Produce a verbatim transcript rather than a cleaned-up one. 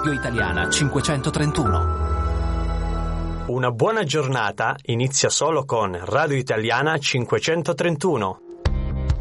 Radio Italiana cinquecentotrentuno. Una buona giornata inizia solo con Radio Italiana cinquecentotrentuno.